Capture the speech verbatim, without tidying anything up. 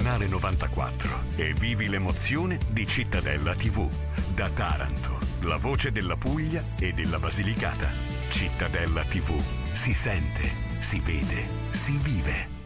Canale novantaquattro e vivi l'emozione di Cittadella tivù. Da Taranto, la voce della Puglia e della Basilicata. Cittadella tivù. Si sente, si vede, si vive.